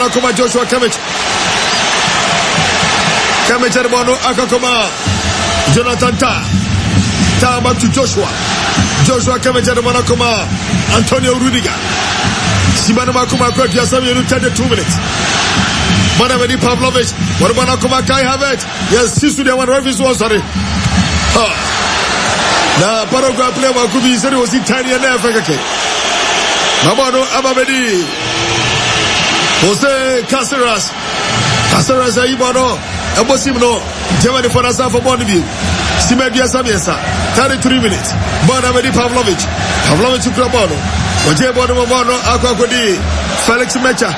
Akoma Joshua Kimmich. Kimmich at the ball, Akoma. Jonathan Ta. Ta back to Joshua. Joshua Kimmich at the ball, Akoma. Antonio Rudiger. Simana Makoma quick, Yasami, you 32 minutes. Manavedi Pavlovich. What about Akoma Kai Havertz? Yes, Sisu, the one referee was sorry. Now, Paraguay player Wakubi said it was in tiny and Africa. Mabano Ababedi. Jose Caceres. Caceres Aibano. Abosimno. Germany for us for Bonneville. Simedia Samiesa. 33 minutes. Manavedi Pavlovich. Pavlovich Ukrabano. Oje Bono Aquakodi. Felix Mecha.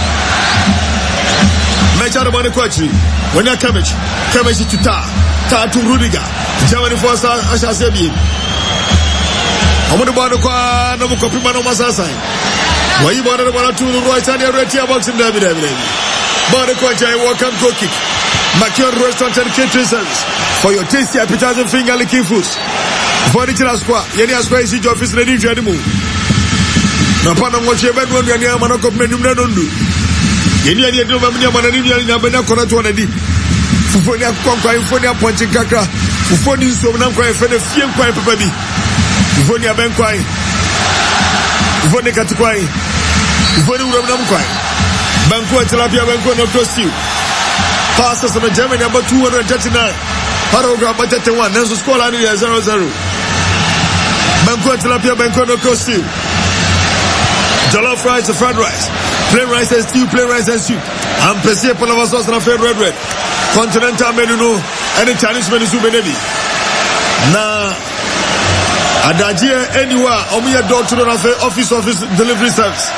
Mecha the money quachi. When you're Kimmich to Ta to Rudiger. Germany for us, I shall say, I'm going to buy the car, no copy, Mano Masasai. Why you bought about 2 right and your red box in David? Body quachi, welcome cooking. Makion Restaurant and Catering Service for your tasty appetizing finger licking foods. For the Chilasqua, Yeni Asqua is your office ready to move. Napana watch your bedroom, and Yamanok of Menum Nandu. Yeni idea of Yamanania in Abena Koratwanadi. Fufonia Conquer, Fufonia Ponchikaka, Fufoni Sonamqua, Fed a few quiet baby. Fufonia Benquai, Fufoni Katuquai, Fufoni Ramquai, Banqua Tilapia Banqua no cross you. Passes on the Germany number 239. Paragraph 31. There's a score line 0-0. Banqua Tilapia Banqua no cross you. Jollof rice, fried rice, plain rice and stew, plain rice and soup. I'm Pessia Palava sauce and a fair red. Continental menu no, any Chinese menu soup baby. Na Adajia anywhere, Omiya door to the office delivery service.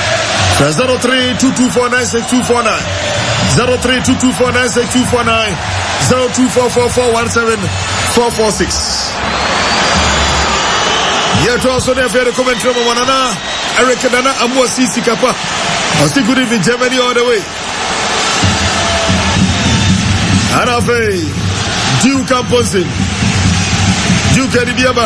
03-224-96249, 03-224-96249, 0244417446. Yet also there for the commentary of Wanana, Eric Dana, Amo Sisi Kappa. I still good evening, Germany all the way. Arafe, Duke Camposin, Duke Adibiaba,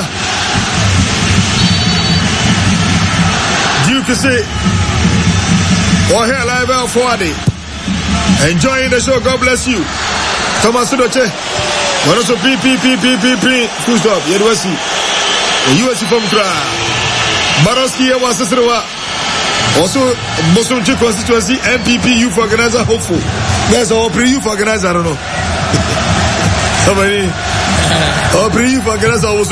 Duke say, or here live out for a day. Enjoying the show, God bless you. Thomas Sudoche, one also P, full stop, Yedwasi. US from Kra Baroski was also Muslim constituency MPP youth organizer hopeful. Yes, or pre-youth organizer, I don't know. Somebody or pre-youth organizer was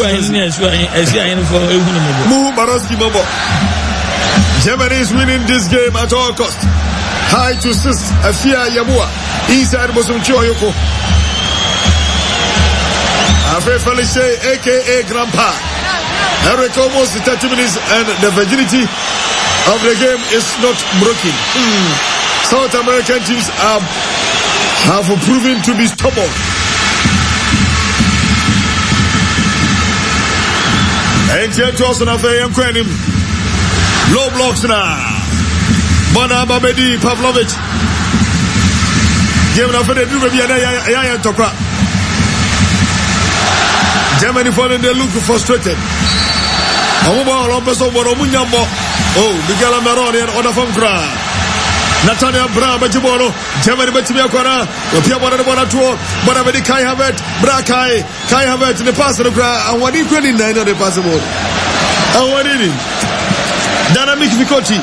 Baroski Mambo. Germany is winning this game at all cost. High to 6 Afia Yamua inside Muslim Choyoko. Afe Felice, aka Grandpa. Eric almost 30 minutes and the virginity of the game is not broken. South American teams have proven to be stubborn. And yet also na fair him. Low blocks now. Bona Babedi Pavlovich. Game na fair do be ya tokra. Germany falling, they look frustrated. Oh, Miguel Amarone and other from Gra. Nathaniel Brown, Bajibolo, Germany, Bachimiakwana, Piabana, Bonatu, Bonavedi Kai Havertz, Brakai, Kai Havertz in the pass of the Gra, and what equally nine of the possible. And what did it? Dynamic Vikoti.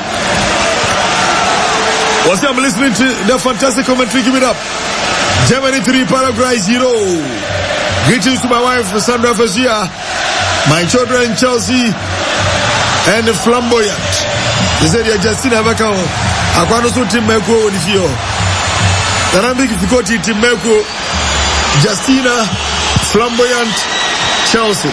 Was I'm listening to the fantastic commentary, give it up. Germany 3, Paraguay 0. Greetings to my wife, Sandra Fazia, my children, Chelsea, and Flamboyant. They said, you're Justina Bacao. I want to Tim Meko with you. Then I'm big difficulty Tim Meko, Justina, Flamboyant, Chelsea.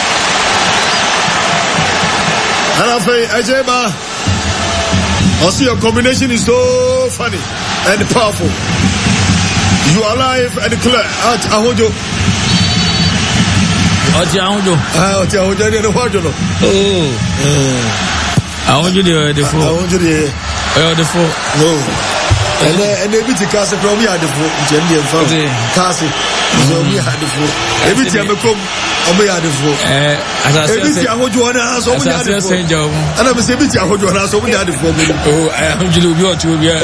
And I say, Ajema, I see your combination is so funny and powerful. You are alive and clear at Ahojo. Oti Ahojo. Oti Ahojo ni Ahojo no. Oh. Ahojo the four. Ahojo the. The four. No. And they beat the cast from here the four. Jendi and family. Cast. So we had the four. Every time I come, we had the four. Every time Ahojo na so we had the four. And I say every time Ahojo na so we had the four. Oh, Ahojo will be